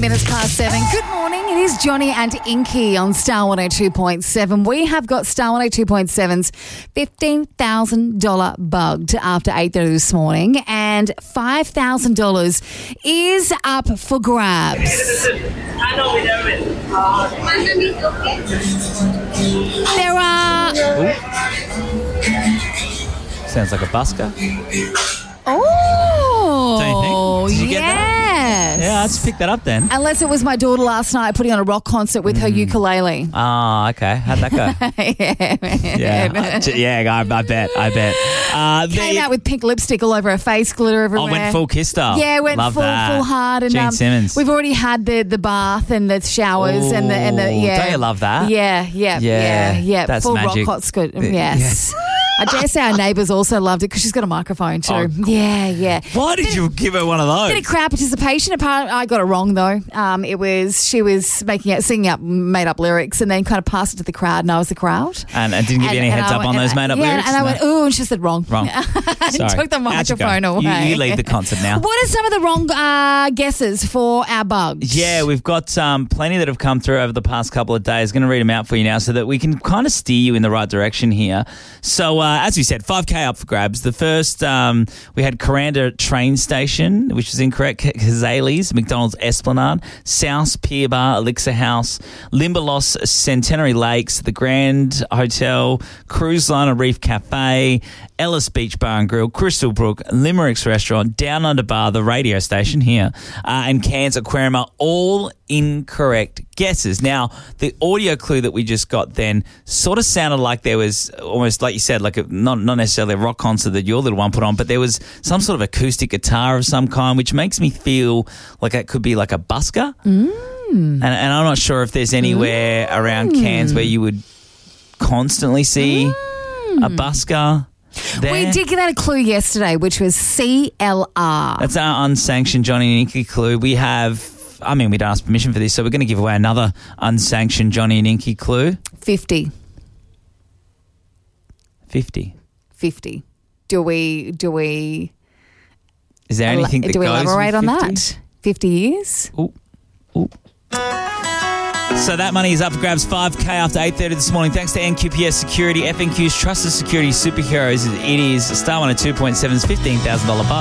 minutes past 7. Good morning. It is Johnny and Inky on Star 102.7. We have got Star 102.7's $15,000 bugged after 8:30 this morning, and $5,000 is up for grabs. There are... Sounds like a busker. Oh, Don't you think? Did you get that? yes. Yeah, let's pick that up then. Unless it was my daughter last night putting on a rock concert with her ukulele. Ah, okay. How'd that go? Yeah, I bet. Came out with pink lipstick all over her face, glitter everywhere. went full Kiss style. Yeah, went Love full that. hard. And Gene Simmons. we've already had the bath and the showers and the yeah. Don't you love that? Yeah. That's full magic. rock hot good. Yes. I dare say our neighbours also loved it because she's got a microphone too. Oh, Yeah. Why did you give her one of those? Bit of crowd participation. Apparently, I got it wrong though. She was singing up made up lyrics and then kind of passed it to the crowd, and I was the crowd. And didn't give you any heads up on those made up lyrics? And I went, ooh, and she said wrong. Wrong. and Sorry. took the How'd you go? microphone away. You lead the concert now. What are some of the wrong guesses for our bugs? Yeah, we've got plenty that have come through over the past couple of days. Going to read them out for you now so that we can kind of steer you in the right direction here. So, as we said, 5K up for grabs. The first, we had Coranda train station, which is incorrect. Kazales, McDonald's Esplanade, South Pier Bar, Elixir House, Limberlost Centenary Lakes, the Grand Hotel, Cruise Liner Reef Cafe, Ellis Beach Bar and Grill, Crystal Brook, Limericks Restaurant, Down Under Bar, the radio station here, and Cairns Aquarium are all incorrect guesses. Now, the audio clue that we just got then sort of sounded like there was almost, like you said, like not necessarily a rock concert that your little one put on, but there was some sort of acoustic guitar of some kind, which makes me feel like it could be like a busker. And I'm not sure if there's anywhere around Cairns where you would constantly see a busker. There. We did get out a clue yesterday, which was CLR. That's our unsanctioned Johnny and Inky clue. We'd asked permission for this, so we're going to give away another unsanctioned Johnny and Inky clue. 50. 50. Do we... Is there anything that do we goes elaborate with on 50? that? 50 years? Ooh. So that money is up for grabs, 5K after 8:30 this morning. Thanks to NQPS Security, FNQ's trusted security superheroes. It is Star 102.7's $15,000 buck.